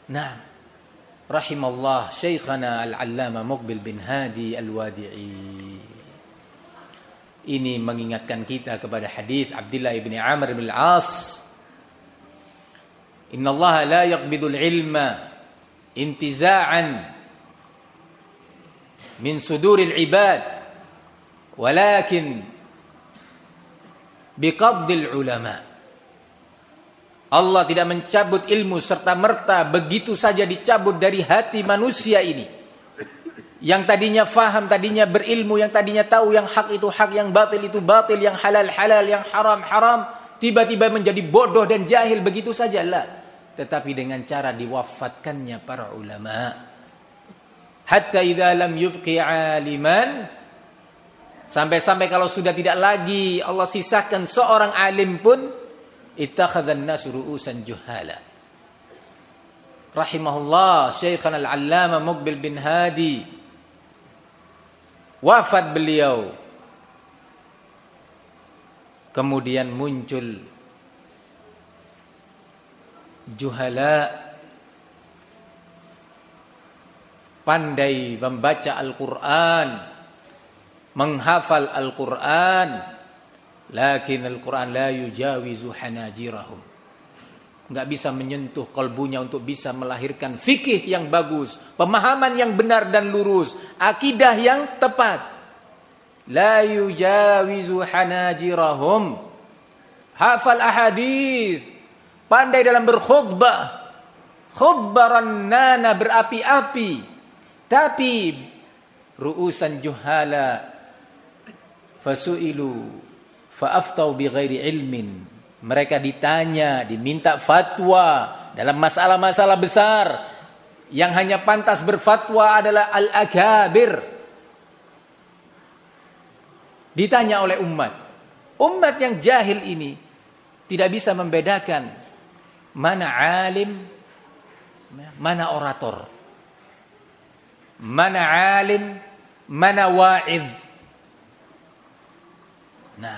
Nah, rahimallah Syekhana Al-Allamah Muqbil bin Hadi Al-Wadi'i. Ini mengingatkan kita kepada hadis Abdullah bin Amr bin Al-As. Inna Allah la yaqbidul ilma intiza'an min suduril ibad, walakin biqabdil ulama. Allah tidak mencabut ilmu serta-merta begitu saja dicabut dari hati manusia ini. Yang tadinya faham, tadinya berilmu, yang tadinya tahu yang hak itu hak, yang batil itu batil, yang halal halal, yang haram haram, tiba-tiba menjadi bodoh dan jahil begitu saja. Lah, tetapi dengan cara diwafatkannya para ulama. Hatta idza lam yubqi aliman, sampai-sampai kalau sudah tidak lagi Allah sisakan seorang alim pun, ittakhadhan nas ru'usan juhala. Rahimahullah Syekhana Al-Allamah Muqbil bin Hadi, wafat beliau, kemudian muncul juhala, pandai membaca Al-Quran, menghafal Al-Quran, lakin Al-Quran la yujawizu hanajirahum, enggak bisa menyentuh kalbunya untuk bisa melahirkan fikih yang bagus, pemahaman yang benar dan lurus, akidah yang tepat. La yujawizu hanajirahum, hafal ahadits, pandai dalam berkhutbah, khutbah rannana, berapi-api, tapi ru'usan juhala fasu'ilu fa'aftau bighairi ilmin. Mereka ditanya, diminta fatwa dalam masalah-masalah besar. Yang hanya pantas berfatwa adalah al-akabir. Ditanya oleh umat. Umat yang jahil ini tidak bisa membedakan mana alim, mana orator, mana alim, mana wa'idh. Nah,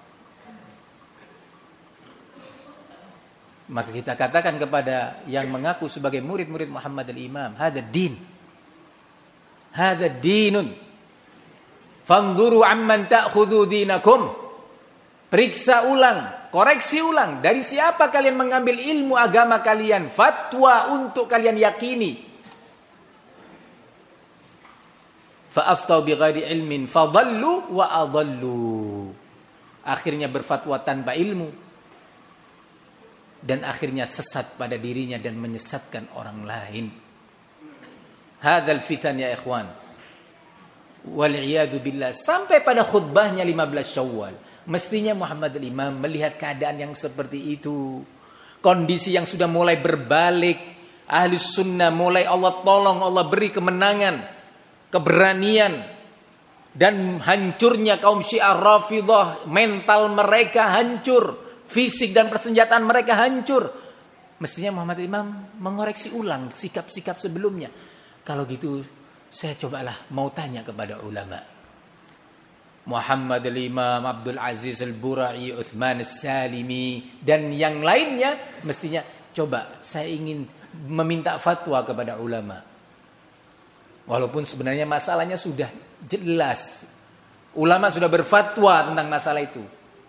maka kita katakan kepada yang mengaku sebagai murid-murid Muhammad al-Imam, hadza din, hadza dinun, fanzuru amman ta'khudhu dinakum. Periksa ulang, koreksi ulang, dari siapa kalian mengambil ilmu agama kalian, fatwa untuk kalian yakini. Fa'aftau bighairi ilmin fadallu wa adallu. Akhirnya berfatwa tanpa ilmu, dan akhirnya sesat pada dirinya dan menyesatkan orang lain. Hadzal fitan ya ikhwan. Wal iyadu billah. Sampai pada khutbahnya 15 Syawal, mestinya Muhammad al-Imam melihat keadaan yang seperti itu. Kondisi yang sudah mulai berbalik. Ahlus sunnah mulai Allah tolong, Allah beri kemenangan, keberanian, dan hancurnya kaum Syiah Rafidhah, mental mereka hancur, fisik dan persenjataan mereka hancur. Mestinya Muhammad Imam mengoreksi ulang sikap-sikap sebelumnya. Kalau gitu saya cobalah mau tanya kepada ulama. Muhammad al-Imam, Abdul Aziz al-Bura'i, Uthman al-Salimi, dan yang lainnya, mestinya coba saya ingin meminta fatwa kepada ulama. Walaupun sebenarnya masalahnya sudah jelas. Ulama sudah berfatwa tentang masalah itu.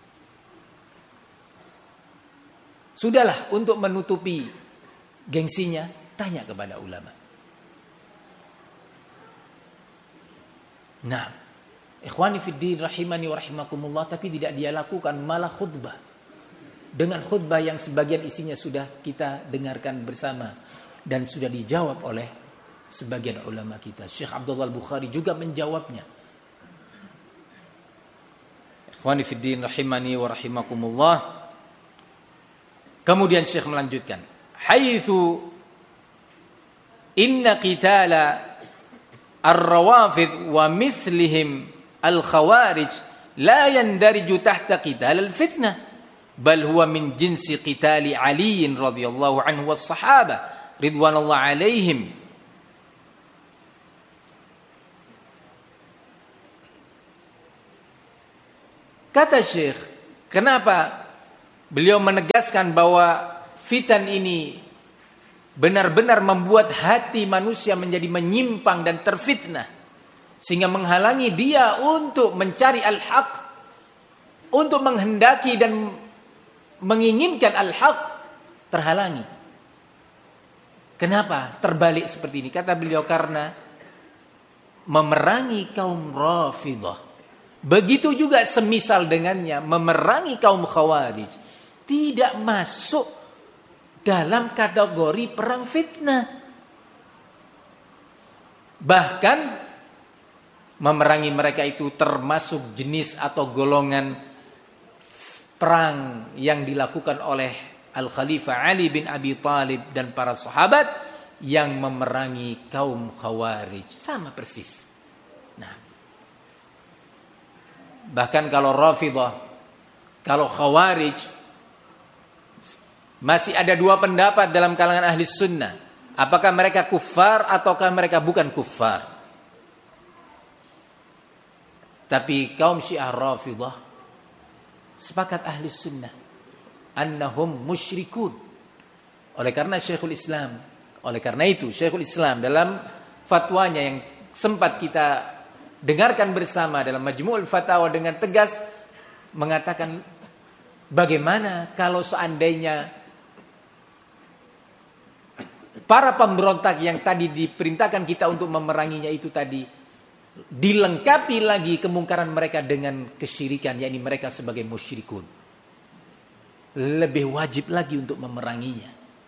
Sudahlah, untuk menutupi gengsinya, tanya kepada ulama. Nah, ikhwani fiddin rahimani wa rahimakumullah, tapi tidak dia lakukan, malah khutbah. Dengan khutbah yang sebagian isinya sudah kita dengarkan bersama dan sudah dijawab oleh sebagian ulama kita. Syekh Abdullah Al-Bukhari juga menjawabnya. Ikhwani fiddin rahimani wa rahimakumullah. Kemudian Syekh melanjutkan, haitsu inna qitala ar-rawafid wa mithlihim al-khawarij la yandariju tahta qital al-fitnah, bal huwa min jinsi qitali Ali radhiyallahu anhu was sahabah ridwanullah alaihim. Kata Syekh, kenapa beliau menegaskan bahwa fitan ini benar-benar membuat hati manusia menjadi menyimpang dan terfitnah, sehingga menghalangi dia untuk mencari al-haq, untuk menghendaki dan menginginkan al-haq, terhalangi. Kenapa terbalik seperti ini? Kata beliau, karena memerangi kaum Rafidhah, begitu juga semisal dengannya memerangi kaum Khawarij, tidak masuk dalam kategori perang fitnah. Bahkan memerangi mereka itu termasuk jenis atau golongan perang yang dilakukan oleh Al-Khalifah Ali bin Abi Thalib dan para sahabat yang memerangi kaum Khawarij. Sama persis. Nah, bahkan kalau Rafidhah, kalau Khawarij, masih ada dua pendapat dalam kalangan ahli sunnah. Apakah mereka kuffar ataukah mereka bukan kuffar. Tapi kaum Syiah Rafidhah sepakat ahli sunnah annahum musyrikun. Oleh karena itu Syekhul Islam dalam fatwanya yang sempat kita dengarkan bersama dalam Majmu'ul Fatawa dengan tegas mengatakan, bagaimana kalau seandainya para pemberontak yang tadi diperintahkan kita untuk memeranginya itu tadi dilengkapi lagi kemungkaran mereka dengan kesyirikan, yakni mereka sebagai musyrikun, lebih wajib lagi untuk memeranginya.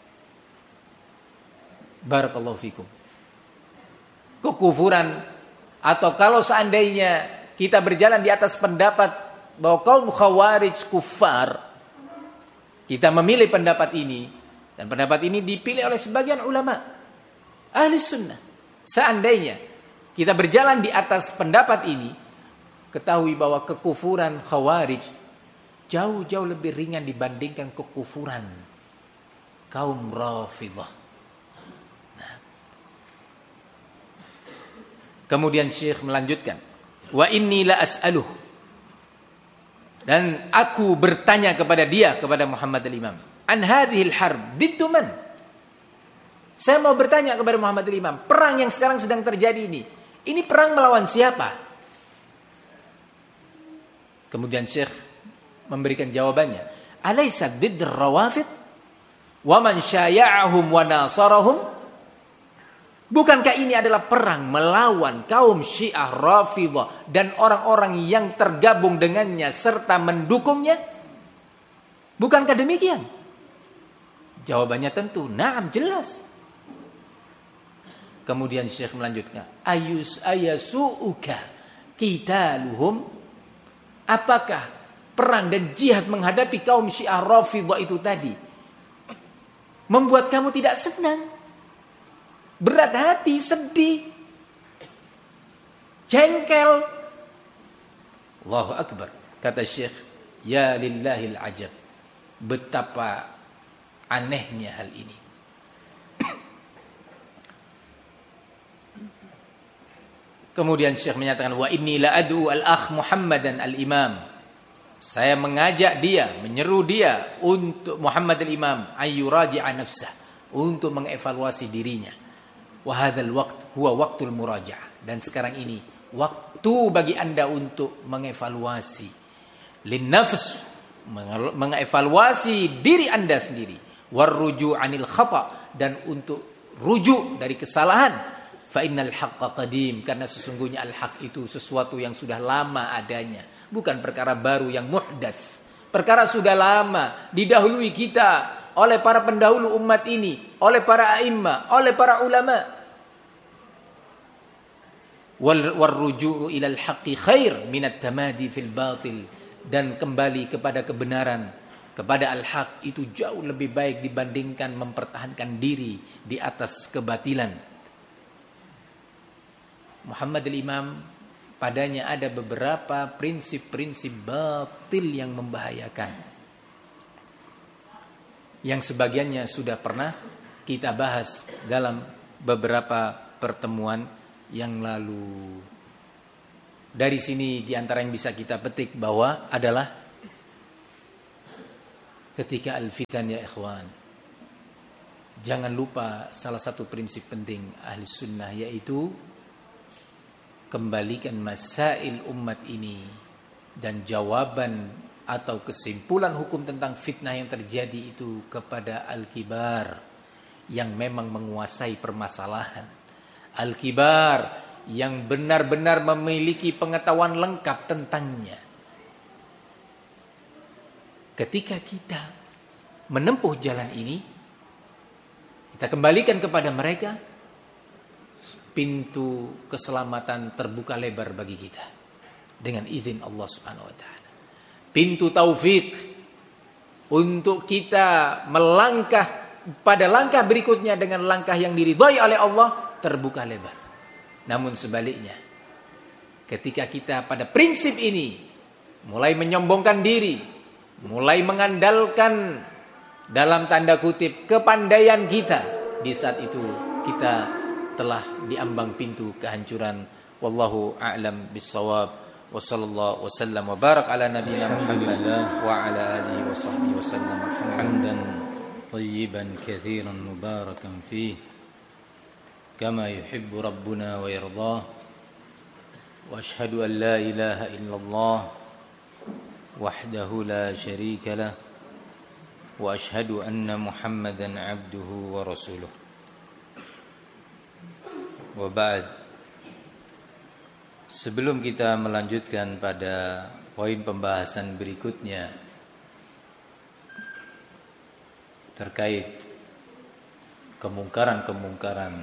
Barakallahu fikum. Kekufuran, atau kalau seandainya kita berjalan di atas pendapat bahwa kaum Khawarij kufar, kita memilih pendapat ini. Dan pendapat ini dipilih oleh sebagian ulama ahli sunnah. Seandainya kita berjalan di atas pendapat ini, ketahui bahwa kekufuran Khawarij jauh-jauh lebih ringan dibandingkan kekufuran kaum Rafidhah. Nah. Kemudian Syekh melanjutkan, wa inni la as'aluh, dan aku bertanya kepada dia, kepada Muhammad al-Imam, an hadhil harb diddu man. Saya mau bertanya kepada Muhammad al-Imam, perang yang sekarang sedang terjadi ini perang melawan siapa? Kemudian Syekh memberikan jawabannya, alaysa didd ar-rawafid wa man syaya'ahum wa nasarahum? Bukankah ini adalah perang melawan kaum Syiah Rafidhah dan orang-orang yang tergabung dengannya serta mendukungnya? Bukankah demikian? Jawabannya tentu, na'am, jelas. Kemudian Syekh melanjutkan, ayasu'uka qitaluhum? Apakah perang dan jihad menghadapi kaum Syiah Rafidhah itu tadi membuat kamu tidak senang, berat hati, sedih, jengkel? Allahu Akbar. Kata Syekh, ya lillahil ajab, betapa anehnya hal ini. Kemudian Syekh menyatakan, wa inni la ad'u al-akh Muhammadan al-Imam. Saya mengajak dia, menyeru dia untuk Muhammad al-Imam ayyuraji'a nafsah, untuk mengevaluasi dirinya. Wa hadzal waqt huwa waqtul muraja'ah. Dan sekarang ini waktu bagi Anda untuk mengevaluasi linnafs, mengevaluasi diri Anda sendiri, warruju' anil khata', dan untuk rujuk dari kesalahan. Fa innal haqqa qadim, karena sesungguhnya al-haq itu sesuatu yang sudah lama adanya, bukan perkara baru yang muhdats. Perkara sudah lama didahului kita oleh para pendahulu umat ini, oleh para a'immah, oleh para ulama. Warruju'u ilal haqqi khair minat tamadi fil batil, dan kembali kepada kebenaran, kepada al-haq itu jauh lebih baik dibandingkan mempertahankan diri di atas kebatilan. Muhammad al-Imam, padanya ada beberapa prinsip-prinsip batil yang membahayakan, yang sebagiannya sudah pernah kita bahas dalam beberapa pertemuan yang lalu. Dari sini diantara yang bisa kita petik bahwa adalah ketika al-fitan ya ikhwan, Jangan lupa salah satu prinsip penting ahli sunnah, yaitu kembalikan masail umat ini dan jawaban atau kesimpulan hukum tentang fitnah yang terjadi itu kepada al-kibar yang memang menguasai permasalahan, al-kibar yang benar-benar memiliki pengetahuan lengkap tentangnya. Ketika kita menempuh jalan ini, kita kembalikan kepada mereka, pintu keselamatan terbuka lebar bagi kita dengan izin Allah Subhanahu wa taala. Pintu taufik untuk kita melangkah pada langkah berikutnya dengan langkah yang diridhai oleh Allah terbuka lebar. Namun sebaliknya, ketika kita pada prinsip ini mulai menyombongkan diri, mulai mengandalkan dalam tanda kutip kepandaian kita, di saat itu kita telah diambang pintu kehancuran. Wallahu a'lam bissawab. Wa sallallahu wasallam wa barak ala nabiyyina Muhammad wa ala alihi wa sahbihi wasallam hamdan tayyiban katsiran mubarakan fihi kama yuhibbu rabbuna wa yardah. Wa ashhadu an la ilaha illallah wahdahu la syarika lah wa ashhadu anna Muhammadan abduhu wa rasuluh. Wa ba'd. Sebelum kita melanjutkan pada poin pembahasan berikutnya terkait kemungkaran-kemungkaran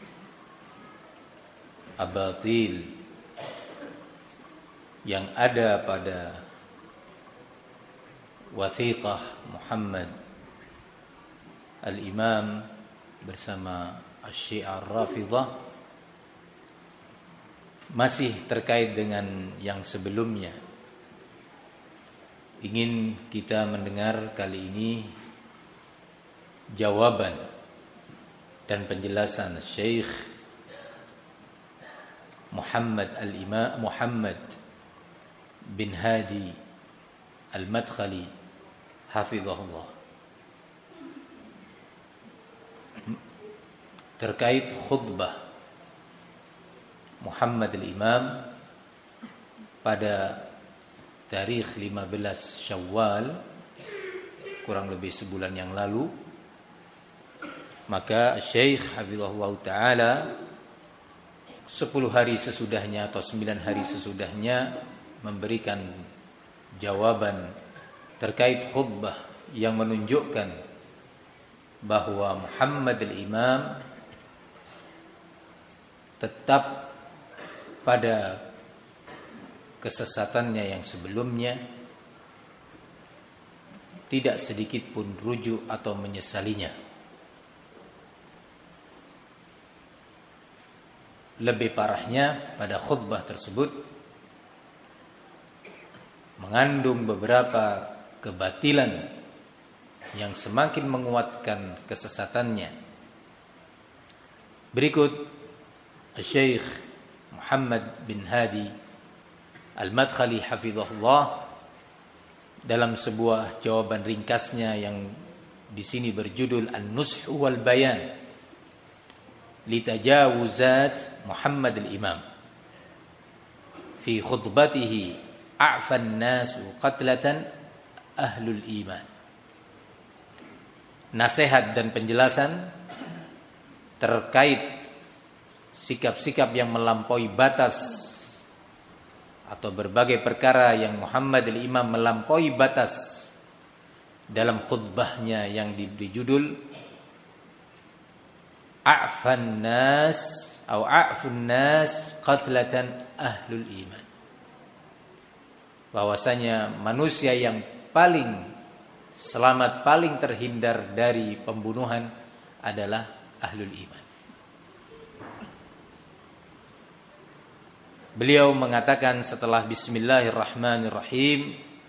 abatil yang ada pada wathiqah Muhammad al-Imam bersama Asy-Syiah Rafidhah, masih terkait dengan yang sebelumnya. Ingin kita mendengar kali ini jawaban dan penjelasan Syekh Muhammad bin Hadi Al-Madkhali hafizahullah terkait khutbah Muhammad al-Imam pada tarikh 15 Syawal, kurang lebih sebulan yang lalu. Maka Syekh hafizahullah taala 10 hari sesudahnya atau 9 hari sesudahnya memberikan jawaban terkait khutbah yang menunjukkan bahwa Muhammad al-Imam tetap pada kesesatannya yang sebelumnya, tidak sedikit pun rujuk atau menyesalinya. Lebih parahnya, pada khutbah tersebut mengandung beberapa kebatilan yang semakin menguatkan kesesatannya. Berikut Syekh Muhammad bin Hadi Al-Madkhali hafizahullah dalam sebuah jawaban ringkasnya yang di sini berjudul An-Nush wal Bayan li tajawuzat Muhammad al-Imam fi khutbatihi a'fan nasu qatlatan ahlul iman. Nasihat dan penjelasan terkait sikap-sikap yang melampaui batas atau berbagai perkara yang Muhammad al-Imam melampaui batas dalam khutbahnya yang diberi judul A'fan nas atau A'fun nas qatlatan ahlul iman. Bahwasanya manusia yang paling selamat, paling terhindar dari pembunuhan adalah ahlul iman. Beliau mengatakan setelah Bismillahirrahmanirrahim,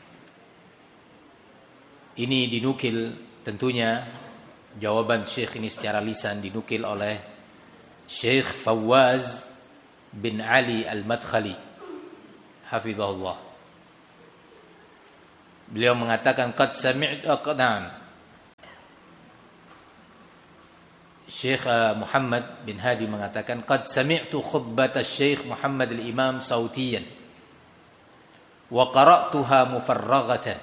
ini dinukil tentunya jawaban Syekh ini secara lisan dinukil oleh Syekh Fawaz bin Ali Al-Madkhali hafizahullah. Beliau mengatakan qad sami'tu Syekh Muhammad bin Hadi mengatakan, "Qad sami'tu khutbata Syekh Muhammad al-Imam sautiyan wa qara'tuha mufarraghatan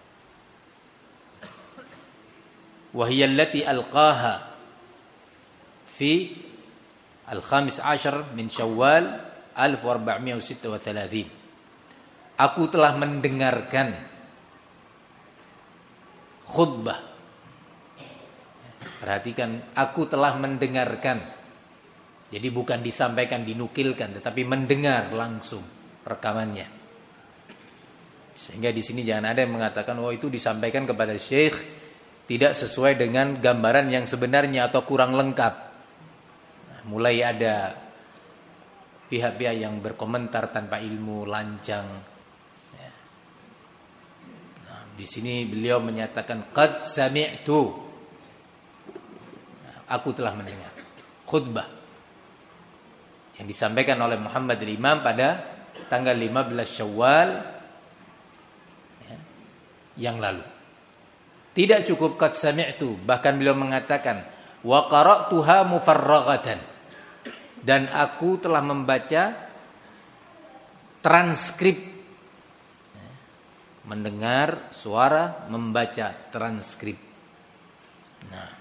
wa hiya allati alqaha fi al-khamis ashar min Syawal 1436." Aku telah mendengarkan khutbah. Perhatikan, aku telah mendengarkan. Jadi bukan disampaikan, dinukilkan, tetapi mendengar langsung rekamannya. Sehingga di sini jangan ada yang mengatakan, oh itu disampaikan kepada syekh tidak sesuai dengan gambaran yang sebenarnya atau kurang lengkap. Nah, mulai ada pihak-pihak yang berkomentar tanpa ilmu, lancang. Nah, di sini beliau menyatakan qad sami'tu. Aku telah mendengar khutbah yang disampaikan oleh Muhammad al-Imam pada tanggal 15 Syawal yang lalu. Tidak cukup qad sami'tu, bahkan beliau mengatakan wa qara'tuha mufarraghatan, dan aku telah membaca transkrip. Mendengar suara, membaca transkrip. Nah,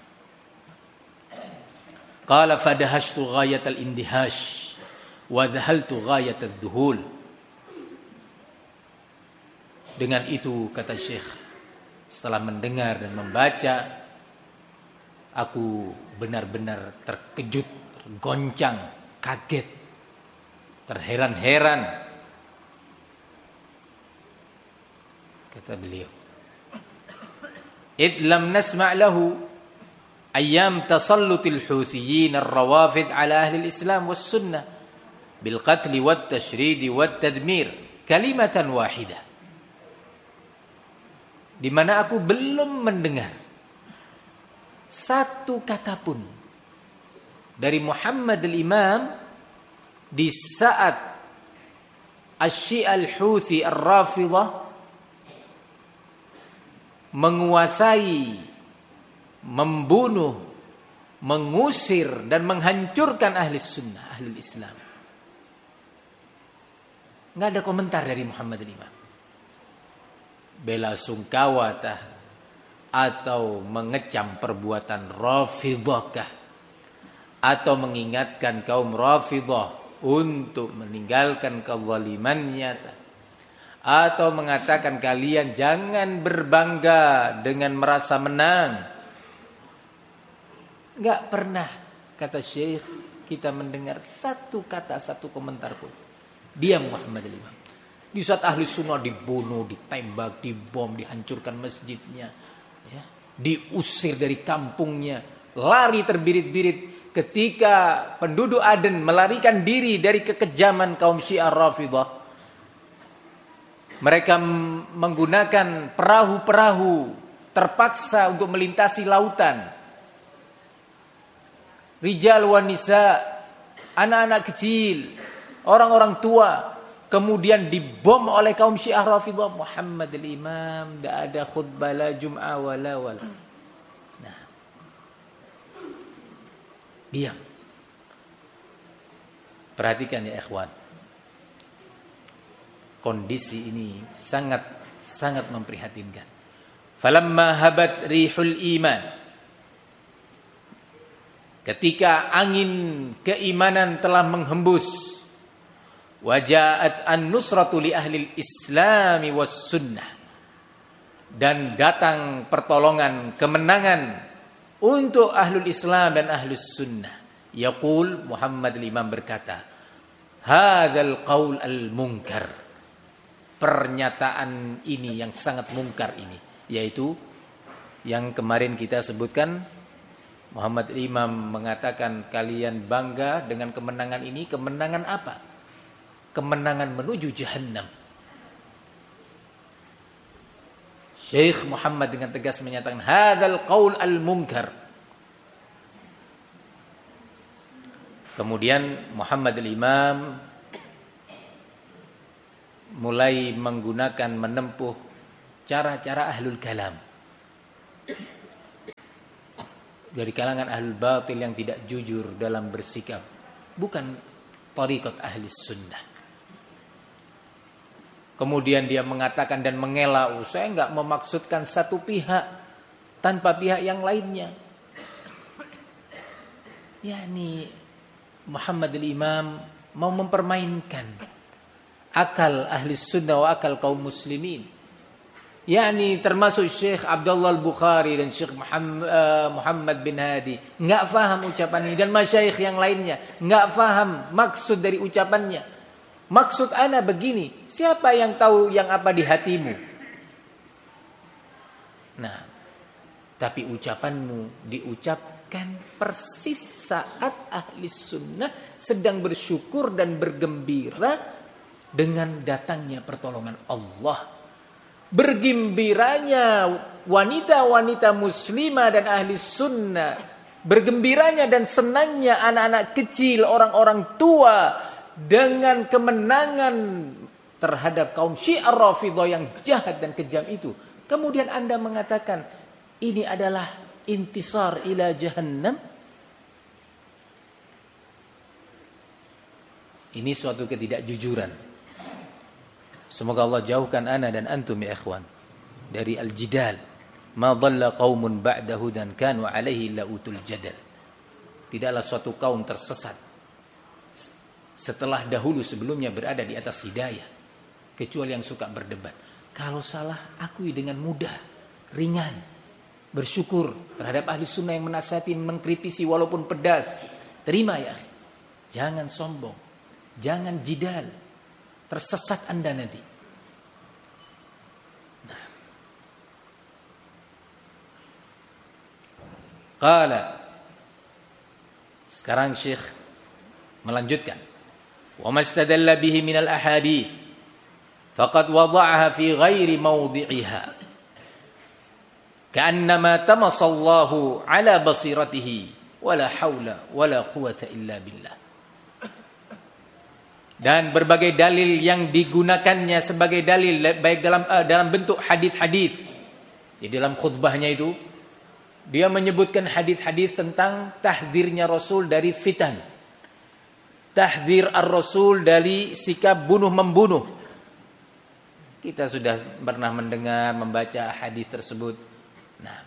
qala fadahashtu ghayatal indihash wa dhahaltu ghayatal dhuhul. Dengan itu, kata Syekh, setelah mendengar dan membaca, aku benar-benar terkejut, tergoncang, kaget, terheran-heran. Kata beliau, id lam nasma' lahu أيام تسلط الحوثيين الروافد على أهل الإسلام والسنة بالقتل والتشريد والتدمير كلمة واحدة. Di mana aku belum mendengar satu kata pun dari Muhammad al-Imam di saat Asy-Syi'a al-Houthi ar-Rafidhah menguasai, membunuh, mengusir dan menghancurkan ahli sunnah, ahli Islam. Nggak ada komentar dari Muhammad al-Imam. Bela sungkawa atau mengecam perbuatan Rafidhah, atau mengingatkan kaum Rafidhah untuk meninggalkan kezalimannya, atau mengatakan kalian jangan berbangga dengan merasa menang. Enggak pernah, kata Syekh, kita mendengar satu kata, satu komentar pun. Dia Muhammad al-Imam. Di saat ahli sunnah dibunuh, ditembak, dibom, dihancurkan masjidnya, ya, diusir dari kampungnya, lari terbirit-birit. Ketika penduduk Aden melarikan diri dari kekejaman kaum Syiah Rafidhah, mereka menggunakan perahu-perahu terpaksa untuk melintasi lautan. Rijal wanisa, anak-anak kecil, orang-orang tua, kemudian dibom oleh kaum Syiah Rafidhah. Muhammad al-Imam tidak ada khutbah la Jum'ah wala. Nah, diam. Perhatikan ya ikhwan, kondisi ini sangat memprihatinkan. Falamma habat rihul iman, ketika angin keimanan telah menghembus, wajaat an-nusratu li ahli al-islami was sunnah, dan datang pertolongan, kemenangan untuk ahlul Islam dan ahlus sunnah. Yaqul, Muhammad al-Imam berkata, hadzal qaul al-munkar, pernyataan ini yang sangat mungkar ini, yaitu yang kemarin kita sebutkan. Muhammad Imam mengatakan kalian bangga dengan kemenangan ini. Kemenangan apa? Kemenangan menuju jahannam. Syekh Muhammad dengan tegas menyatakan hadzal qaul al-munkar. Kemudian Muhammad al-Imam mulai menggunakan, menempuh cara-cara ahlul kalam. dari kalangan ahlul batil yang tidak jujur dalam bersikap, bukan thariqat ahli sunnah. Kemudian dia mengatakan dan mengelak, saya enggak memaksudkan satu pihak tanpa pihak yang lainnya. Yani Muhammad al-Imam mau mempermainkan akal ahli sunnah wa akal kaum muslimin. Yani termasuk Syekh Abdullah al-Bukhari dan Syekh Muhammad bin Hadi enggak faham ucapan ini, dan masyayikh yang lainnya enggak faham maksud dari ucapannya. Maksud ana begini, siapa yang tahu yang apa di hatimu? Nah, tapi ucapanmu diucapkan persis saat ahli sunnah sedang bersyukur dan bergembira dengan datangnya pertolongan Allah. Bergembiranya wanita-wanita muslimah dan ahli sunnah, bergembiranya dan senangnya anak-anak kecil, orang-orang tua dengan kemenangan terhadap kaum Syiah Rafidhah yang jahat dan kejam itu. Kemudian Anda mengatakan ini adalah intisar ila jahannam. Ini suatu ketidakjujuran. Semoga Allah jauhkan ana dan antum ya ikhwan dari al-jidal. Ma dhalla qaumun ba'da hudan kanu alaihi la utul jadal. Tidaklah suatu kaum tersesat setelah dahulu sebelumnya berada di atas hidayah, kecuali yang suka berdebat. Kalau salah akui dengan mudah, ringan. Bersyukur terhadap ahli sunnah yang menasihati, mengkritisi walaupun pedas. Terima ya. Jangan sombong, jangan jidal. Tersesat Anda nanti. Nah. Qala. Sekarang Syekh melanjutkan. Wa mastadalla bihi minal ahadits faqad wada'aha fi ghairi mawdi'iha. Ka'annama tamasallahu ala basiratihi wala haula wala quwata illa billah. Dan berbagai dalil yang digunakannya sebagai dalil baik dalam bentuk hadis-hadis. Di dalam khutbahnya itu dia menyebutkan hadis-hadis tentang tahdzirnya Rasul dari fitan. Tahdzir ar-Rasul dari sikap bunuh-membunuh. Kita sudah pernah mendengar, membaca hadis tersebut. Nah,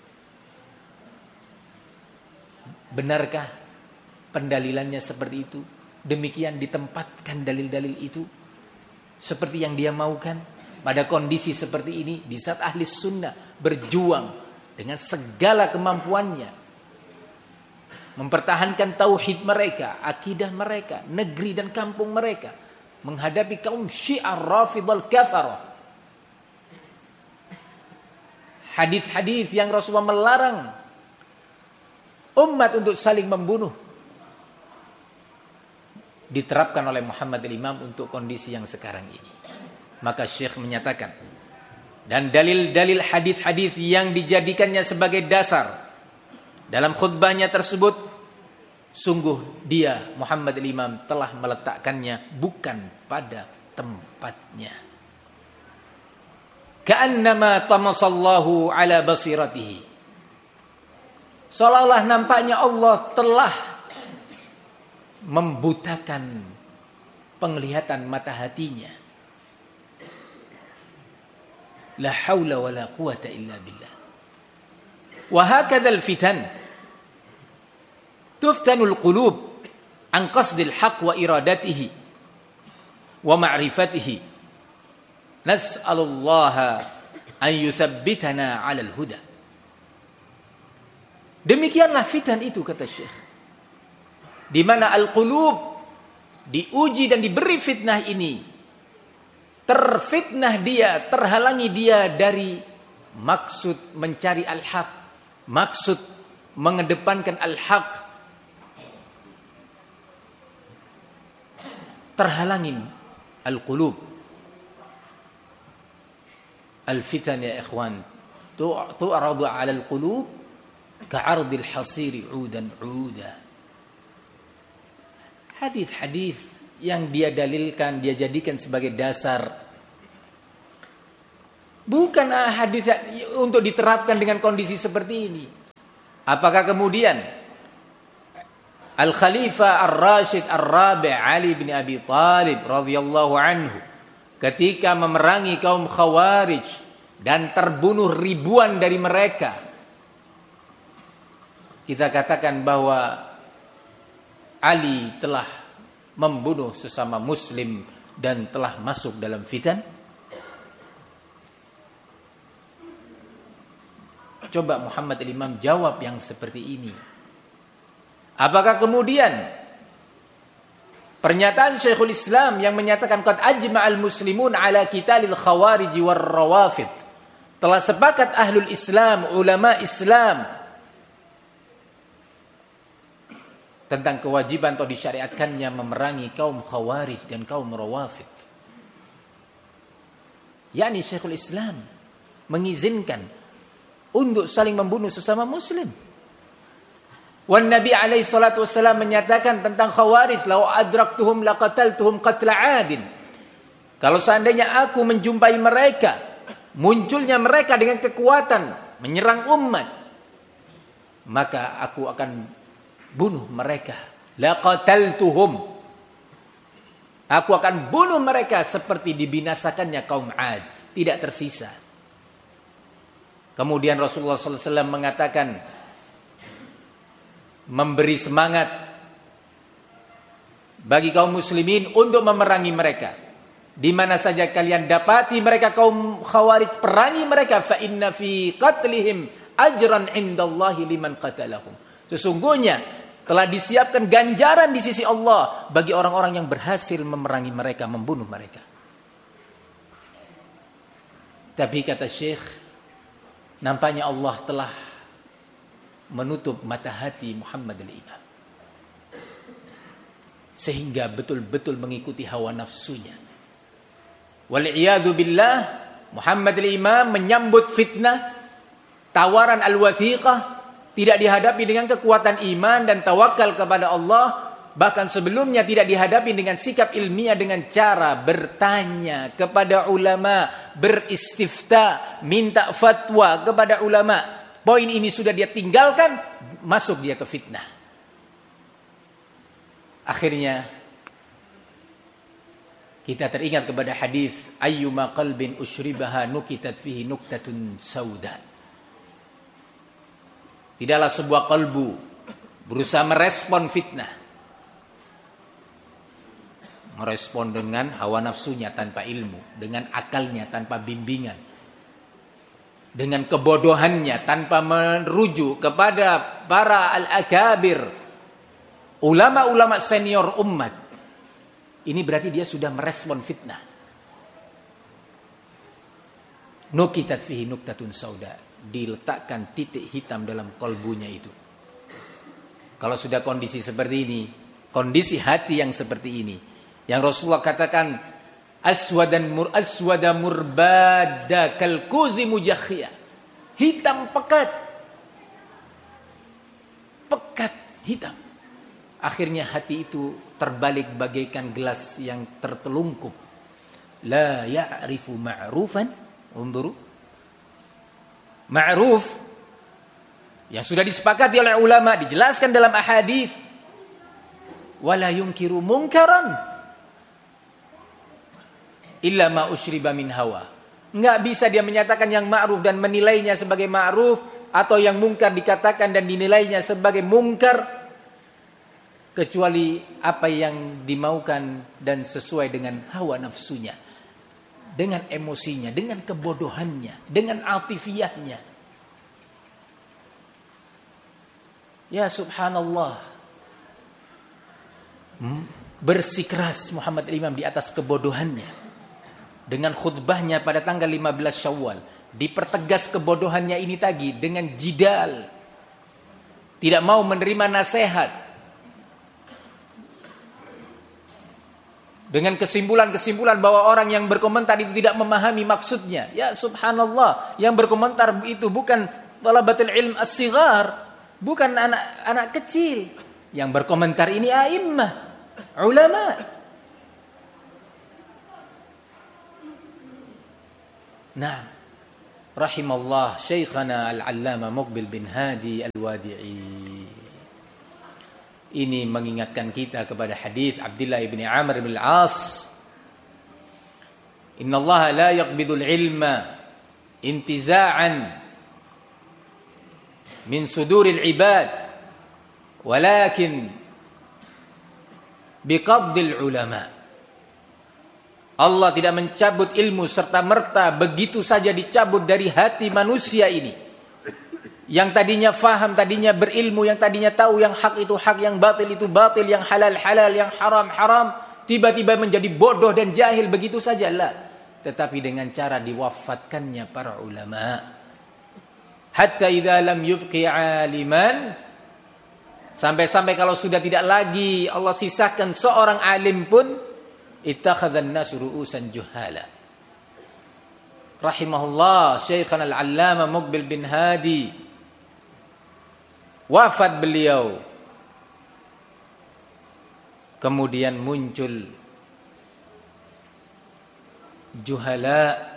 benarkah pendalilannya seperti itu? Demikian ditempatkan dalil-dalil itu seperti yang dia maukan pada kondisi seperti ini, di saat ahli sunnah berjuang dengan segala kemampuannya mempertahankan tauhid mereka, akidah mereka, negeri dan kampung mereka, menghadapi kaum Syiah Rafidhah kafarah. Hadis-hadis yang Rasulullah melarang umat untuk saling membunuh diterapkan oleh Muhammad al-Imam untuk kondisi yang sekarang ini. Maka Syekh menyatakan, dan dalil-dalil hadis-hadis yang dijadikannya sebagai dasar dalam khutbahnya tersebut, sungguh dia Muhammad al-Imam telah meletakkannya bukan pada tempatnya. Ka'annama tamasallahu ala basiratihi. Seolah-olah nampaknya Allah telah membutakan penglihatan mata hatinya. La haula wa la quwata illa billah. Wa hakadzal fitan tuftanul qulub an qasdil haqq wa iradatihi wa ma'rifatihi. Nas'alullaha an yuthabbitana 'alal huda. Demikianlah fitan itu, kata Syekh, di mana al-qulub diuji dan diberi fitnah ini. Terfitnah dia, terhalangi dia dari maksud mencari al-haq, maksud mengedepankan al-haq. Terhalangi al-qulub. Al-fitan ya ikhwan, tu'radu 'ala al-qulub ka'ardil hasiri 'udan 'uda. Hadis-hadis yang dia dalilkan, dia jadikan sebagai dasar, bukan hadis untuk diterapkan dengan kondisi seperti ini. Apakah kemudian Al-Khalifah Ar-Rashid Ar-Rabi' Ali bin Abi Thalib radhiyallahu anhu ketika memerangi kaum Khawarij dan terbunuh ribuan dari mereka, kita katakan bahwa Ali telah membunuh sesama muslim dan telah masuk dalam fitan? Coba Muhammad al-Imam jawab yang seperti ini. Apakah kemudian pernyataan Syekhul Islam yang menyatakan qad ajma'al muslimun ala qitalil khawarij war rawafid, telah sepakat ahlul Islam, ulama Islam, tentang kewajiban atau disyariatkannya memerangi kaum khawarij dan kaum rawafid? yakni Syekhul Islam mengizinkan untuk saling membunuh sesama muslim. Wan Nabi alaihi salatu wasallam menyatakan tentang Khawarij, "Lau adraktuhum laqataltuhum qatla 'adin." Kalau seandainya aku menjumpai mereka, munculnya mereka dengan kekuatan menyerang umat, maka aku akan bunuh mereka. Laqataltuhum. Aku akan bunuh mereka seperti dibinasakannya kaum 'Ad, tidak tersisa. Kemudian Rasulullah SAW mengatakan, memberi semangat bagi kaum muslimin untuk memerangi mereka. Di mana saja kalian dapati mereka kaum Khawarij, perangi mereka. Fa inna fi qatlihim ajran indallahi liman qatalahum. Sesungguhnya telah disiapkan ganjaran di sisi Allah bagi orang-orang yang berhasil memerangi mereka, membunuh mereka. Tapi kata Syekh, nampaknya Allah telah menutup mata hati Muhammad al-Imam, sehingga betul-betul mengikuti hawa nafsunya. Wal'iyadu billah, Muhammad al-Imam menyambut fitnah, tawaran al-wathiqah, tidak dihadapi dengan kekuatan iman dan tawakal kepada Allah. Bahkan sebelumnya tidak dihadapi dengan sikap ilmiah, dengan cara bertanya kepada ulama, beristifta, minta fatwa kepada ulama. Poin ini sudah dia tinggalkan, masuk dia ke fitnah. Akhirnya kita teringat kepada hadis ayyuma qalbin ushribaha nukitat fihi nuktatun sauda. Tidaklah sebuah kalbu berusaha merespon fitnah, merespon dengan hawa nafsunya tanpa ilmu, dengan akalnya tanpa bimbingan, dengan kebodohannya tanpa merujuk kepada para al-akabir, ulama-ulama senior umat. Ini berarti dia sudah merespon fitnah. Nukitat fihi nuktatun sauda, diletakkan titik hitam dalam kalbunya itu. Kalau sudah kondisi seperti ini, kondisi hati yang seperti ini, yang Rasulullah katakan aswada murbada kalkuzi mujakhia, hitam pekat hitam. Akhirnya hati itu terbalik bagaikan gelas yang tertelungkup. La ya'rifu ma'rufan, unzuru, ma'ruf yang sudah disepakati oleh ulama, dijelaskan dalam ahadits, wala yunkiru munkaran illa ma usyriba min hawa. Enggak bisa dia menyatakan yang ma'ruf dan menilainya sebagai ma'ruf, atau yang mungkar dikatakan dan dinilainya sebagai mungkar, kecuali apa yang dimaukan dan sesuai dengan hawa nafsunya, dengan emosinya, dengan kebodohannya, dengan atifiyahnya. Ya subhanallah, bersikeras Muhammad Imam di atas kebodohannya. Dengan khutbahnya pada tanggal 15 Syawal, dipertegas kebodohannya ini tadi dengan jidal, tidak mau menerima nasihat, dengan kesimpulan-kesimpulan bahwa orang yang berkomentar itu tidak memahami maksudnya. Ya subhanallah, yang berkomentar itu bukan talabatul ilm as-sighar, bukan anak-anak kecil. Yang berkomentar ini a'immah, ulama. Nah, rahimallah Syekhana Al-Allamah Muqbil bin Hadi Al-Wadi'i. Ini mengingatkan kita kepada hadis Abdullah bin Amr bin Al-As. Inna Allah la yaqbidul ilma intiza'an min suduril ibad walakin biqabdil ulama. Allah tidak mencabut ilmu serta-merta begitu saja dicabut dari hati manusia ini. Yang tadinya faham, tadinya berilmu, yang tadinya tahu yang hak itu hak, yang batil itu batil, yang halal halal, yang haram haram, tiba-tiba menjadi bodoh dan jahil begitu saja lah. Tetapi dengan cara diwafatkannya para ulama. Hatta idza lam yubqi aliman, sampai-sampai kalau sudah tidak lagi Allah sisakan seorang alim pun, ittakhadhan nasu ru'usan juhala. Rahimahullah Syekhana Al-Allamah Muqbil bin Hadi, wafat beliau, kemudian muncul juhala,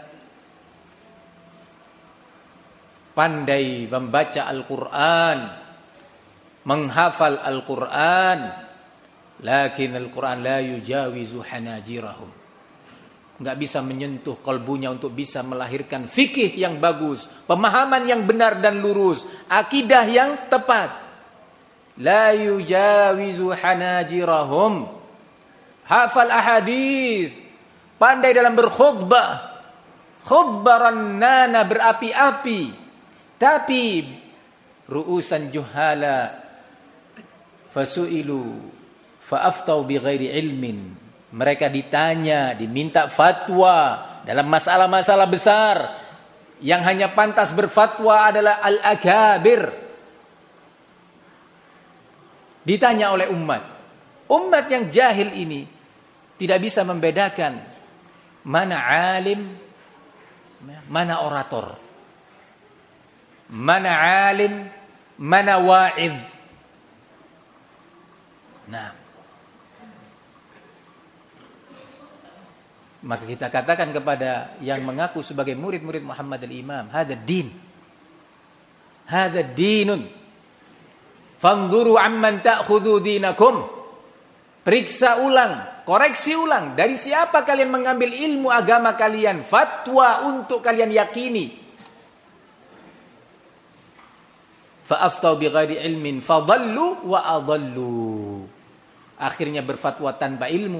pandai membaca Al-Quran, menghafal Al-Quran, lakin Al-Quran la yujawizu hanajirahum, enggak bisa menyentuh kalbunya untuk bisa melahirkan fikih yang bagus, pemahaman yang benar dan lurus, akidah yang tepat. La yujawizu hanajirahum, hafal ahadits, pandai dalam berkhutbah, khutbah rannana, berapi-api, tapi ru'usan juhala fasu'ilu fa'aftau bighairi ilmin. Mereka ditanya, diminta fatwa dalam masalah-masalah besar. Yang hanya pantas berfatwa adalah al-akabir. Ditanya oleh umat. Umat yang jahil ini tidak bisa membedakan mana alim, mana orator, mana alim, mana wa'idh. Nah, maka kita katakan kepada yang mengaku sebagai murid-murid Muhammad al-Imam, hadza din, hadza dinun, fanzuru amman ta'khudhu dinakum. Periksa ulang, koreksi ulang, dari siapa kalian mengambil ilmu agama kalian, fatwa untuk kalian yakini. Fa'aftau bighairi ilmin fadallu wa adallu. Akhirnya berfatwa tanpa ilmu,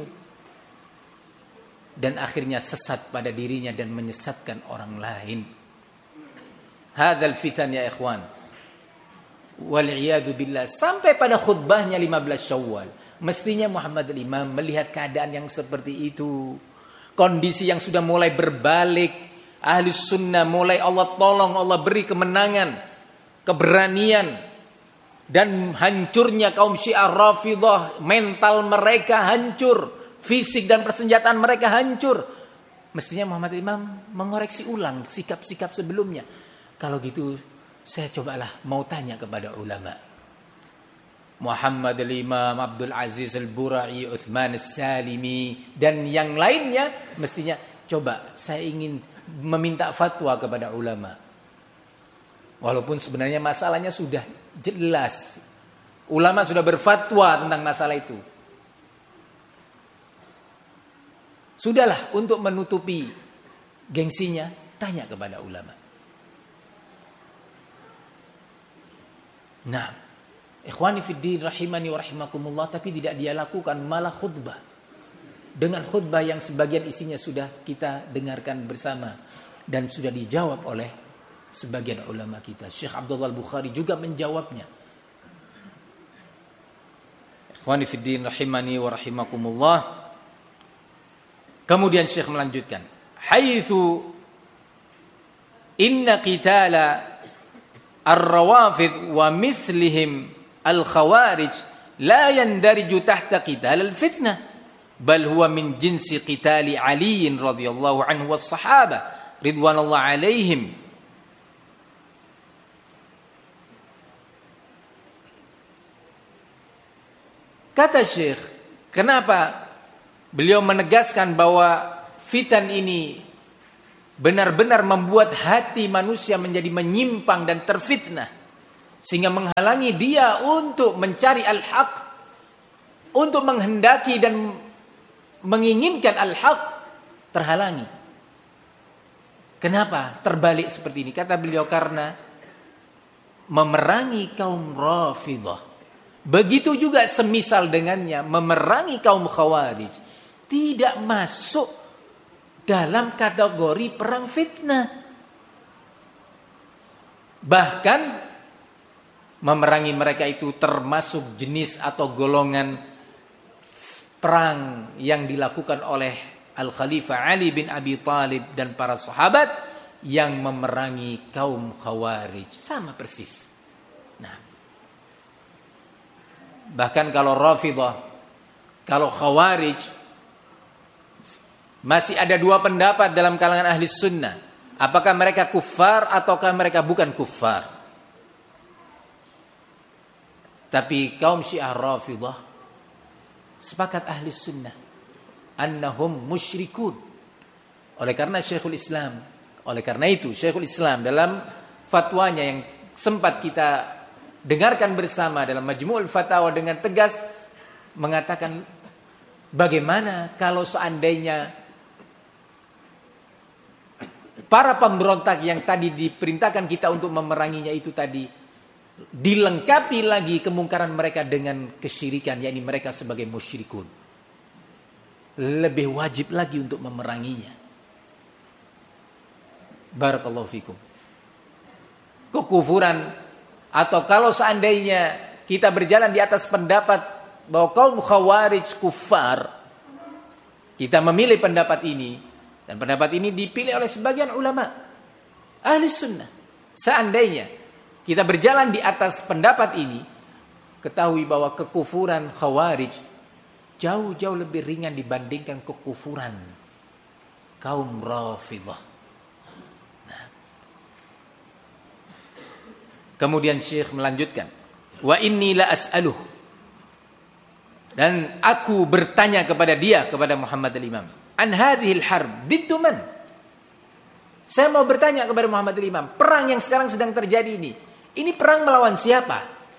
dan akhirnya sesat pada dirinya dan menyesatkan orang lain. Hadzal fitan ya ikhwan, wal iyadu billah. Sampai pada khutbahnya 15 Syawal, mestinya Muhammad al-Imam melihat keadaan yang seperti itu, kondisi yang sudah mulai berbalik, Ahlus Sunnah mulai Allah tolong, Allah beri kemenangan, keberanian, dan hancurnya kaum Syiah Rafidhah, mental mereka hancur, fisik dan persenjataan mereka hancur. Mestinya Muhammad Imam mengoreksi ulang sikap-sikap sebelumnya. Kalau gitu saya cobalah mau tanya kepada ulama. Muhammad al-Imam, Abdul Aziz al-Burai, Uthman al-Salimi, dan yang lainnya, mestinya coba saya ingin meminta fatwa kepada ulama. Walaupun sebenarnya masalahnya sudah jelas. Ulama sudah berfatwa tentang masalah itu. Sudahlah, untuk menutupi gengsinya, tanya kepada ulama. Nah, ikhwani fiddin rahimani wa rahimakumullah, tapi tidak dia lakukan, malah khutbah. Dengan khutbah yang sebagian isinya sudah kita dengarkan bersama dan sudah dijawab oleh sebagian ulama kita. Syekh Abdullah Al-Bukhari juga menjawabnya. Ikhwani fiddin rahimani wa rahimakumullah. Kemudian Syekh melanjutkan, haitsu inna qitala ar-rawafid wa mithlihim al-khawarij la yandariju tahta qital al-fitnah, bal huwa min jinsi qitali Ali radhiyallahu anhu was sahaba ridwanullah alaihim. Kata Syekh, kenapa beliau menegaskan bahwa fitan ini benar-benar membuat hati manusia menjadi menyimpang dan terfitnah, sehingga menghalangi dia untuk mencari al-haq, untuk menghendaki dan menginginkan al-haq, terhalangi. Kenapa terbalik seperti ini? Kata beliau, karena memerangi kaum Rafidhah, begitu juga semisal dengannya memerangi kaum Khawarij, tidak masuk dalam kategori perang fitnah. Bahkan memerangi mereka itu termasuk jenis atau golongan perang yang dilakukan oleh Al-Khalifah Ali bin Abi Thalib dan para sahabat yang memerangi kaum Khawarij. Sama persis. Nah, bahkan kalau Rafidhah, kalau Khawarij, masih ada dua pendapat dalam kalangan ahli sunnah. Apakah mereka kuffar ataukah mereka bukan kuffar. Tapi kaum Syiah Rafidhah sepakat ahli sunnah annahum musyrikun. Oleh karena itu Syekhul Islam dalam fatwanya yang sempat kita dengarkan bersama dalam Majmu'ul Fatawa dengan tegas mengatakan, bagaimana kalau seandainya para pemberontak yang tadi diperintahkan kita untuk memeranginya itu tadi dilengkapi lagi kemungkaran mereka dengan kesyirikan, yakni mereka sebagai musyrikun, lebih wajib lagi untuk memeranginya. Barakallahu fikum. Kekufuran, atau kalau seandainya kita berjalan di atas pendapat bahwa kaum Khawarij kufar, kita memilih pendapat ini, dan pendapat ini dipilih oleh sebagian ulama ahli sunnah. Seandainya kita berjalan di atas pendapat ini, ketahui bahwa kekufuran Khawarij jauh-jauh lebih ringan dibandingkan kekufuran kaum Rafidhah. Nah. Kemudian Syekh melanjutkan, wa inni la as'aluh, dan aku bertanya kepada dia, kepada Muhammad al-Imam, an hadhil harb diddu man. Saya mau bertanya kepada Muhammad al-Imam, perang yang sekarang sedang terjadi ini perang melawan siapa?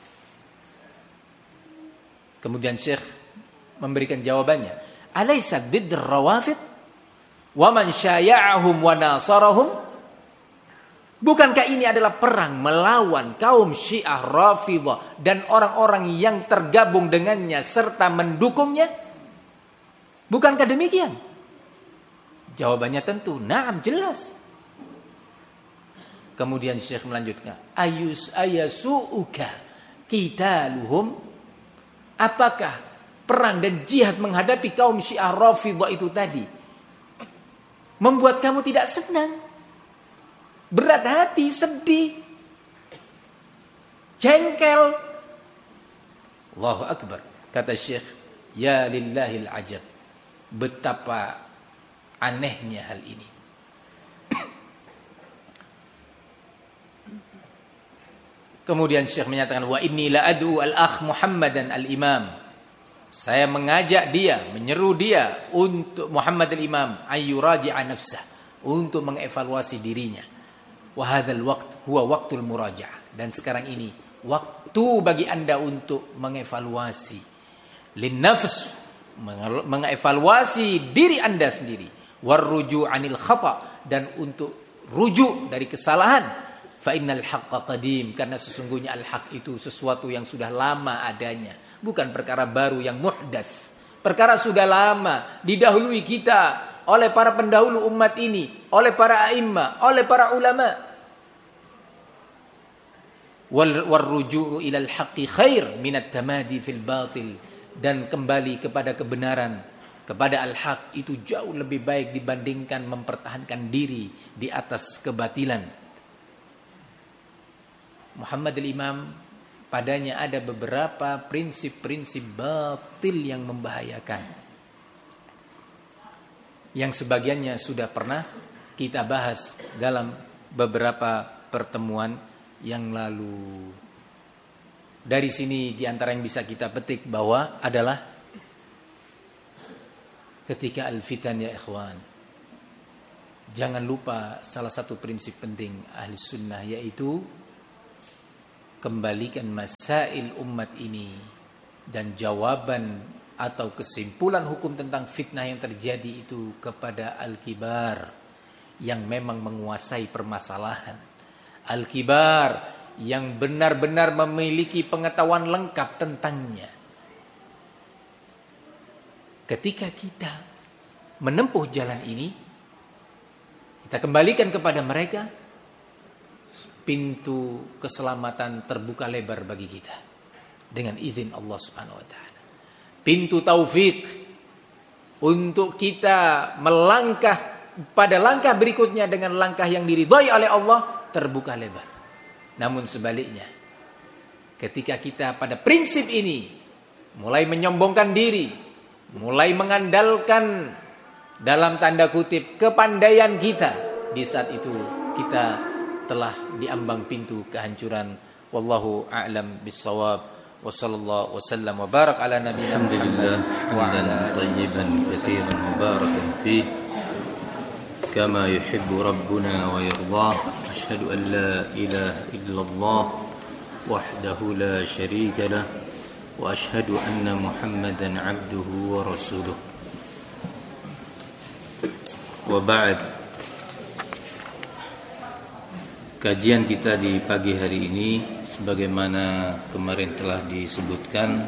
Kemudian Syekh memberikan jawabannya, alaysa didd ar-rawafid wa man syaya'ahum wa nasarahum? Bukankah ini adalah perang melawan kaum Syiah Rafidhah dan orang-orang yang tergabung dengannya serta mendukungnya? Bukankah demikian? Jawabannya tentu, na'am, jelas. Kemudian Syekh melanjutkan, ayasu'uka qitaluhum? Apakah perang dan jihad menghadapi kaum Syiah Rafidhah itu tadi membuat kamu tidak senang, berat hati, sedih, jengkel? Allahu Akbar. Kata Syekh, ya lillahil ajab, betapa anehnya hal ini. Kemudian Syekh menyatakan, wa inni la ad'u al-akh Muhammadan al-Imam. Saya mengajak dia, menyeru dia untuk Muhammad al-Imam ayyuraji'a nafsah, untuk mengevaluasi dirinya. Wa hadzal waqt huwa waqtul muraja'ah. Dan sekarang ini waktu bagi Anda untuk mengevaluasi linnafs, mengevaluasi diri Anda sendiri, warruju' anil khata', dan untuk rujuk dari kesalahan. Fa innal haqqa qadim, karena sesungguhnya al-haq itu sesuatu yang sudah lama adanya, bukan perkara baru yang muhdats. Perkara sudah lama didahului kita oleh para pendahulu umat ini, oleh para a'immah, oleh para ulama. Warruju'u ilal haqqi khair minat tamadi fil batil, dan kembali kepada kebenaran, kepada al-haq itu jauh lebih baik dibandingkan mempertahankan diri di atas kebatilan. Muhammad al-Imam, padanya ada beberapa prinsip-prinsip batil yang membahayakan, yang sebagiannya sudah pernah kita bahas dalam beberapa pertemuan yang lalu. Dari sini diantara yang bisa kita petik bahwa adalah ketika al-fitan ya ikhwan, Jangan lupa salah satu prinsip penting ahli sunnah, yaitu kembalikan masail umat ini dan jawaban atau kesimpulan hukum tentang fitnah yang terjadi itu kepada al-kibar yang memang menguasai permasalahan, al-kibar yang benar-benar memiliki pengetahuan lengkap tentangnya. Ketika kita menempuh jalan ini, kita kembalikan kepada mereka, pintu keselamatan terbuka lebar bagi kita dengan izin Allah Subhanahu wa taala. Pintu taufik untuk kita melangkah pada langkah berikutnya dengan langkah yang diridhai oleh Allah terbuka lebar. Namun sebaliknya, ketika kita pada prinsip ini mulai menyombongkan diri, mulai mengandalkan dalam tanda kutip kepandaian kita, di saat itu kita telah diambang pintu kehancuran. Wallahu a'lam bissawab. Wa sallallahu wasallam wa barak ala nabiyina Muhammad wa ala tayyiban katsiran mubarakan fi kama yuhibbu rabbuna wa yardah. Asyhadu an la ilaha illallah wahdahu la syarika lah wa asyhadu anna Muhammadan 'abduhu wa rasuluh. Wa ba'd. Kajian kita di pagi hari ini sebagaimana kemarin telah disebutkan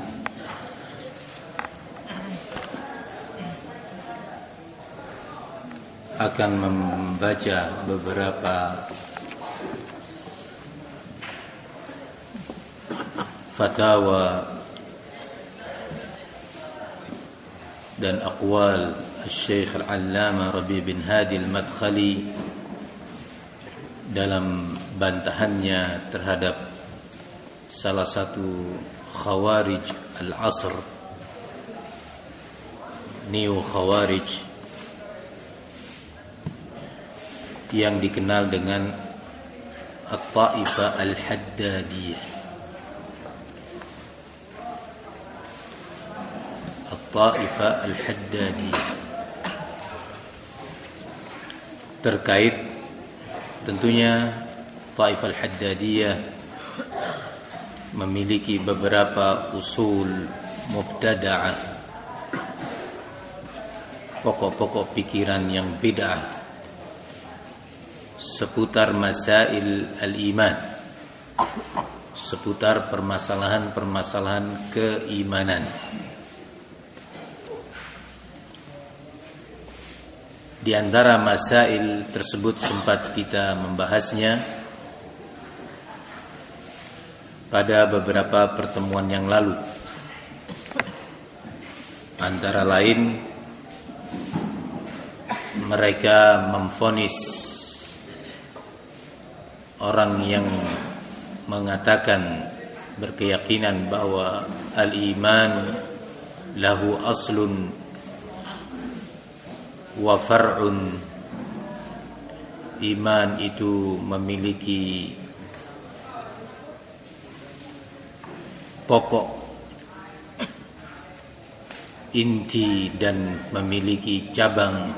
akan membaca beberapa fatwa dan aqwal Syekh Al-Allamah Rabi' bin Hadi Al-Madkhali dalam bantahannya terhadap salah satu khawarij al-asr, neo khawarij yang dikenal dengan At-Taifah Al-Haddadiyah. At-Taifah Al-Haddadiyah terkait tentunya Taifah Al-Haddadiyah memiliki beberapa usul mubtada'ah, pokok-pokok pikiran yang bid'ah seputar masail al-iman, seputar permasalahan-permasalahan keimanan. Di antara masail tersebut sempat kita membahasnya pada beberapa pertemuan yang lalu. Antara lain, mereka memvonis orang yang mengatakan berkeyakinan bahwa al-iman lahu aslun wa far'un, iman itu memiliki pokok, inti, dan memiliki cabang,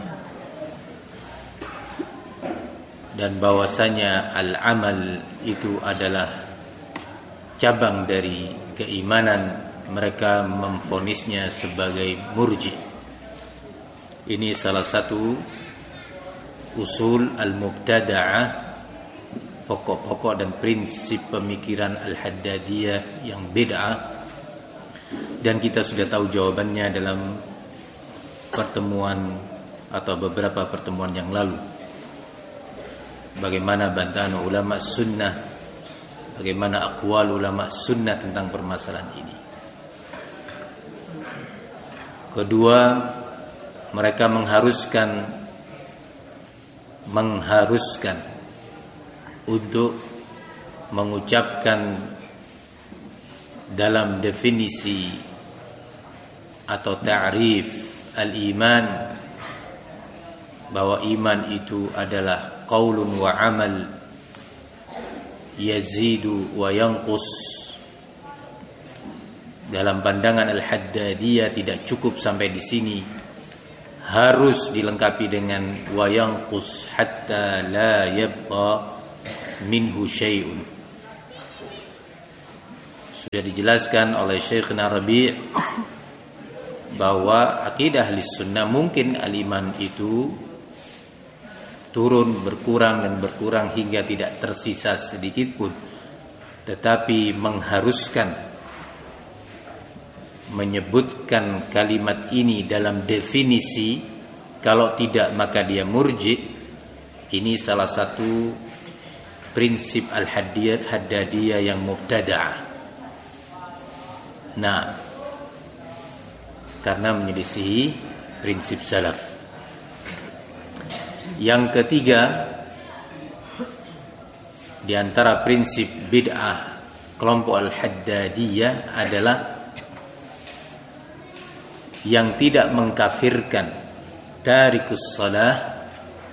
dan bahwasanya al-amal itu adalah cabang dari keimanan. Mereka memvonisnya sebagai murji'. Ini salah satu usul al-mubtada'ah, pokok-pokok dan prinsip pemikiran al-Haddadiyah yang bid'ah, dan kita sudah tahu jawabannya dalam pertemuan atau beberapa pertemuan yang lalu. Bagaimana bantahan ulama sunnah, bagaimana aqwal ulama sunnah tentang permasalahan ini. Kedua, mereka mengharuskan untuk mengucapkan dalam definisi atau ta'rif al-iman bahwa iman itu adalah qaulun wa amal yazidu wa yanqus. Dalam pandangan al-Haddadiyah tidak cukup sampai di sini, harus dilengkapi dengan wa yanqus hatta la yabqa minhu syai'un. Sudah dijelaskan oleh Syekhna Rabi' bahwa akidah Ahlus Sunnah mungkin al-iman itu turun berkurang dan berkurang hingga tidak tersisa sedikit pun, tetapi mengharuskan menyebutkan kalimat ini dalam definisi, kalau tidak maka dia murji. Ini salah satu prinsip al-Haddadiyah yang mubtada'ah. Nah, karena menyelisihi prinsip salaf. Yang ketiga, di antara prinsip bid'ah kelompok al-Haddadiyah adalah yang tidak mengkafirkan tarikus salah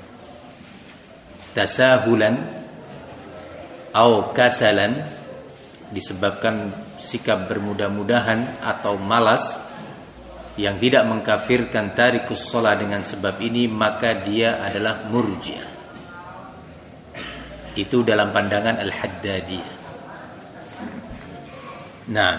tasahulan atau kasalan, disebabkan sikap bermudah-mudahan atau malas, yang tidak mengkafirkan tarikus salah dengan sebab ini, maka dia adalah murji'ah. Itu dalam pandangan al-Haddadiyah. Nah,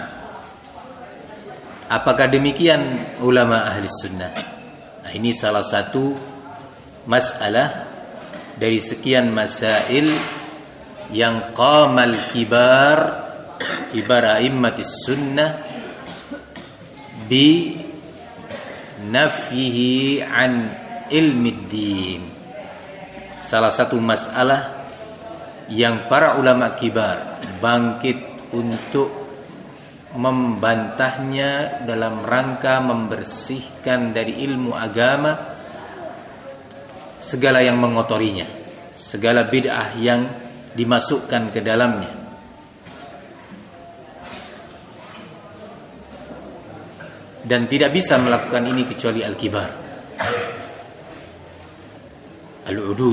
apakah demikian ulama ahli sunnah? Nah, ini salah satu masalah dari sekian masail yang qamal kibar a'immatis sunnah bi nafyihi an ilmi din. Salah satu masalah yang para ulama kibar bangkit untuk membantahnya dalam rangka membersihkan dari ilmu agama segala yang mengotorinya, segala bid'ah yang dimasukkan ke dalamnya. Dan tidak bisa melakukan ini kecuali al-kibar, al-udul.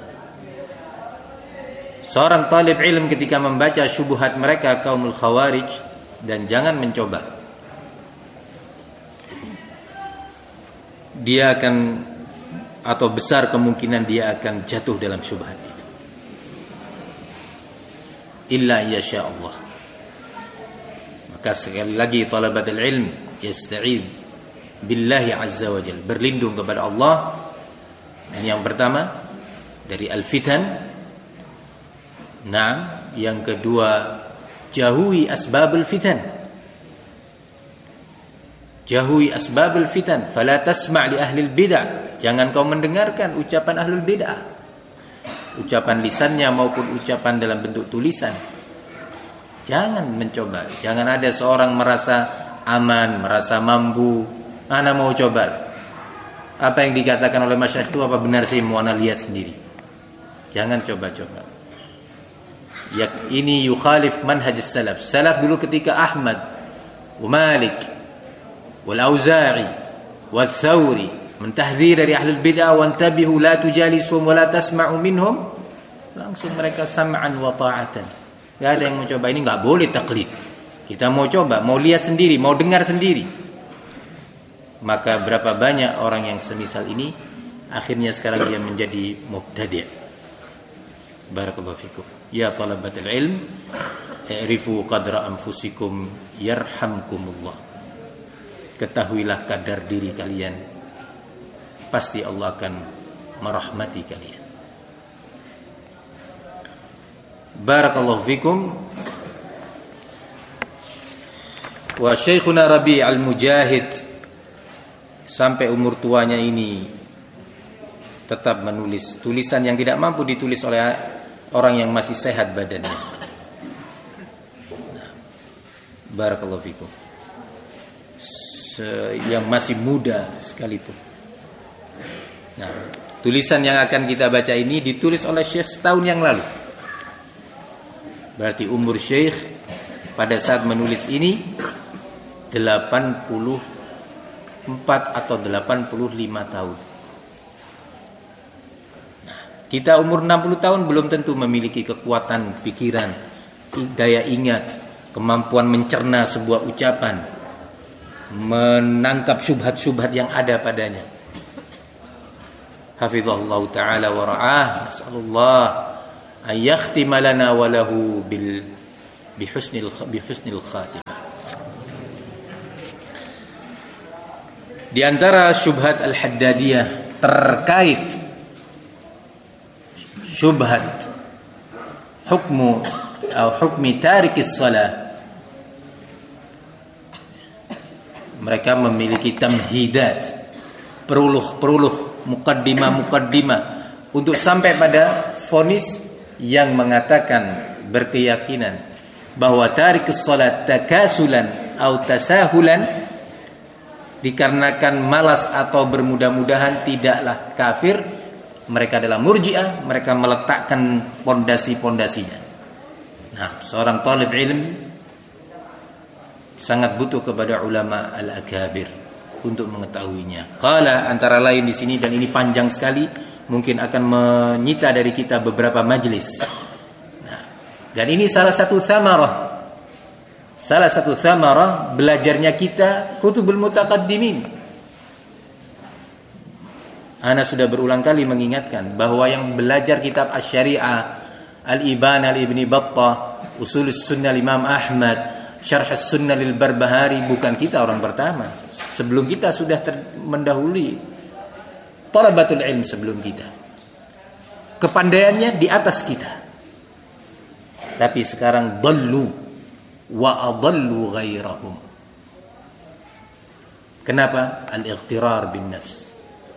Seorang talib ilm ketika membaca syubhat mereka kaumul khawarij, dan jangan mencoba, dia akan, atau besar kemungkinan dia akan jatuh dalam syubhat itu. Illa yasha Allah. Maka sekali lagi talabatul ilm yasta'id billahi azza wa jalla, berlindung kepada Allah. Dan yang pertama dari al-fitan. Nah, yang kedua jauhi asbabul fitan. Jauhi asbabul fitan. Fala tasma' li ahli bid'ah. Jangan kau mendengarkan ucapan ahlul bid'ah, ucapan lisannya maupun ucapan dalam bentuk tulisan. Jangan mencoba. Jangan ada seorang merasa aman, merasa mampu, ana mau coba. Apa yang dikatakan oleh masyayikh itu apa benar sih, mau ana lihat sendiri. Jangan coba-coba. Ya, ini yukhalif manhaj salaf. Salaf dulu ketika Ahmad wa Malik wal Auza'i wal Thawri mentahdzir dari ahlul bid'ah, wa antabihu la tujalisuhum wa la tasma'u minhum, langsung mereka sam'an wa ta'atan. Enggak ada yang mau coba. Ini enggak boleh taklid. Kita mau coba, mau lihat sendiri, mau dengar sendiri. Maka berapa banyak orang yang semisal ini akhirnya sekarang dia menjadi mubtadi'. Barakallahu fikum. Ya talabatul ilm, i'rifu qadra anfusikum yarhamkumullah. Ketahuilah kadar diri kalian, pasti Allah akan merahmati kalian. Barakallahu fikum. Wa Syekhuna Rabi' al-Mujahid sampai umur tuanya ini tetap menulis tulisan yang tidak mampu ditulis oleh orang yang masih sehat badannya. Barakallahu fikum. Yang masih muda sekalipun. Nah, tulisan yang akan kita baca ini ditulis oleh Syekh setahun yang lalu. Berarti umur Syekh pada saat menulis ini 84 atau 85 tahun. Kita umur 60 tahun belum tentu memiliki kekuatan pikiran, daya ingat, kemampuan mencerna sebuah ucapan, menangkap syubhat-syubhat yang ada padanya. hafizahullah ta'ala wa ra'ah. Nas'alullah an yakhtima lana wa lahu bihusnil khatimah. Di antara syubhat al-Haddadiyah terkait syubhat hukmi tarikis salah, mereka memiliki tamhidat, perulah mukaddimah untuk sampai pada vonis yang mengatakan, berkeyakinan bahwa tarikus salat takasulan atau tasahulan, dikarenakan malas atau bermudah-mudahan, tidaklah kafir. Mereka adalah murji'ah, mereka meletakkan pondasi-pondasinya. Nah, seorang talib ilm sangat butuh kepada ulama al-akabir untuk mengetahuinya. Qala, antara lain di sini, dan ini panjang sekali, mungkin akan menyita dari kita beberapa majlis. Nah, dan ini salah satu thamarah belajarnya kita kutubul mutaqaddimin. Ana sudah berulang kali mengingatkan bahwa yang belajar kitab Asy-Syari'ah, Al-Ibana al-Ibni Battah, Ushulus Sunnah Imam Ahmad, Syarh Sunnah lil Barbahari, bukan kita orang pertama. Sebelum kita sudah mendahului talabatul ilm sebelum kita. Kepandaiannya di atas kita. Tapi sekarang dallu wa adallu ghairahum. Kenapa? Al-ightirar bin nafs.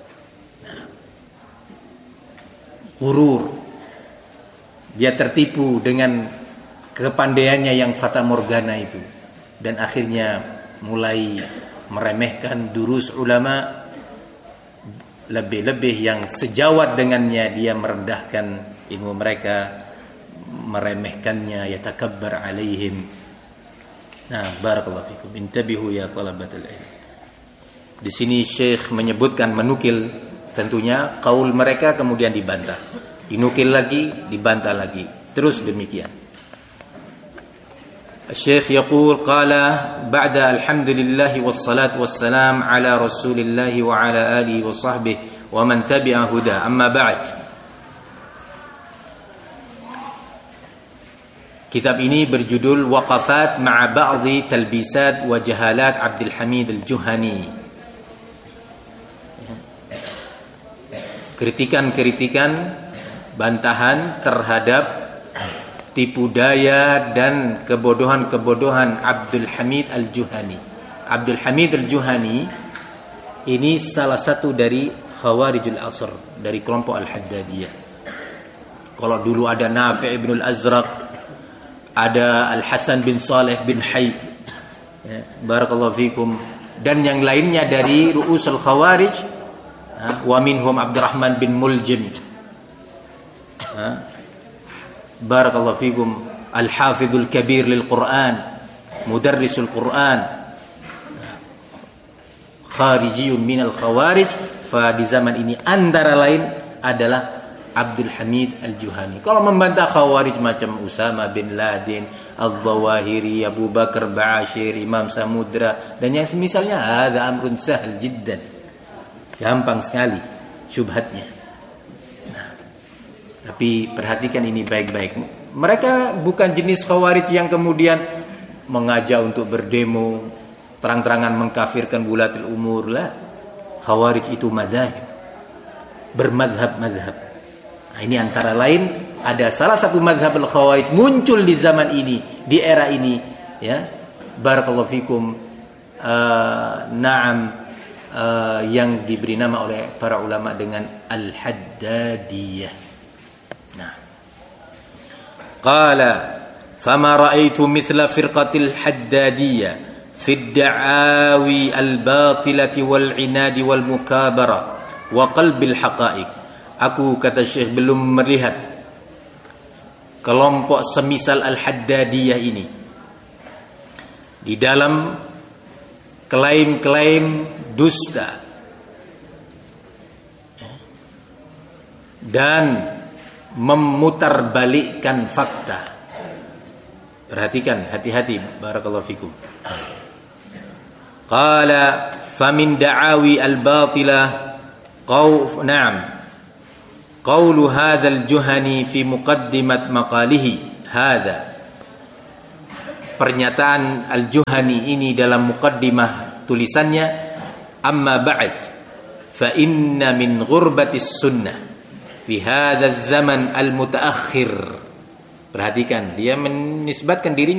Ghurur. Dia tertipu dengan kepandaiannya yang fata morgana itu, dan akhirnya mulai meremehkan durus ulama, lebih-lebih yang sejawat dengannya dia merendahkan ilmu mereka, meremehkannya, yatakabbar alaihim. Nah, barakallahu fikum. Intabihu ya talabatul ilm. Di sini Syekh menyebutkan, menukil tentunya qaul mereka, kemudian dibantah. Dinukil lagi, dibantah lagi. Terus demikian. Syekh yaqul qala ba'da alhamdulillah wassalatu wassalam ala rasulillah wa ala alihi wa sahbihi wa man tabi'a huda. Amma ba'd. Kitab ini berjudul Waqafat ma'a ba'dhi talbisat wa jahalat Abdul Hamid al-Juhani. Kritikan-kritikan, bantahan terhadap tipu daya dan kebodohan-kebodohan Abdul Hamid al-Juhani. Abdul Hamid al-Juhani ini salah satu dari Khawarijul Asr, dari kelompok Al-Haddadiyah. Kalau dulu ada Nafi' ibn al-Azraq, ada Al-Hasan bin Saleh bin Hayy, ya, barakallahu fikum, dan yang lainnya dari ru'usul khawarij, wa minhum Abdurrahman bin Muljim, barakallahu fikum, Al-Hafidhul Kabir lil Quran, Mudarrisul Quran, kharijiyun minal khawarij. Di zaman ini antara lain adalah Abdul Hamid al-Juhani. Kalau membantah khawarij macam Usama bin Laden, Al-Zawahiri, Abu Bakar Ba'asyir, Imam Samudra, dan yang misalnya, hadza amrun sahl jiddan. Gampang sekali syubhatnya. Nah, tapi perhatikan ini baik-baik. Mereka bukan jenis khawarij yang kemudian mengajak untuk berdemo, terang-terangan mengkafirkan wulatul umur lah. Khawarij itu madzhab, bermadhab-madhab. Nah, ini antara lain ada salah satu mazhab al-khawarij muncul di zaman ini, di era ini, ya. Barakallahu fikum. Yang diberi nama oleh para ulama dengan al-Haddadiyah. Nah. Qala fama ra'aitu mithla firqatil Haddadiyah fi ad-da'awi al-batilati wal-'inadi wal-mukabara wa qalbil haqa'iq. Aku, kata Syekh, belum melihat kelompok semisal Al-Haddadiyah ini di dalam klaim-klaim dusta dan memutarbalikkan fakta. Perhatikan, hati-hati, barakallahu fikum. Qala famin da'awi al-batilah na'am Qaulu hadzal Juhani fi muqaddimat maqalihi hadza. Pernyataan Al-Juhani ini dalam muqaddimah tulisannya, amma ba'd fa inna min ghurbatis sunnah fi hadzal zaman al-mutaakhir. Perhatikan, dia menisbatkan dirinya